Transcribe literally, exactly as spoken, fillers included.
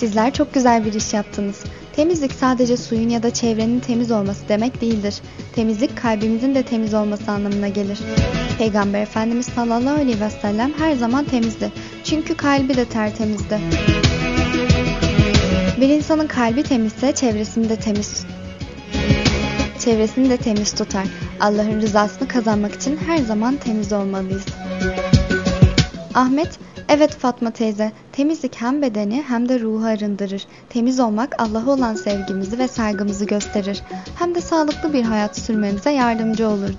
Sizler çok güzel bir iş yaptınız. Temizlik sadece suyun ya da çevrenin temiz olması demek değildir. Temizlik kalbimizin de temiz olması anlamına gelir. Peygamber Efendimiz sallallahu aleyhi ve sellem her zaman temizdi. Çünkü kalbi de tertemizdi. Bir insanın kalbi temizse çevresini de temiz çevresini de temiz tutar. Allah'ın rızasını kazanmak için her zaman temiz olmalıyız. Ahmet, evet Fatma teyze, temizlik hem bedeni hem de ruhu arındırır. Temiz olmak Allah'a olan sevgimizi ve saygımızı gösterir. Hem de sağlıklı bir hayat sürmemize yardımcı olur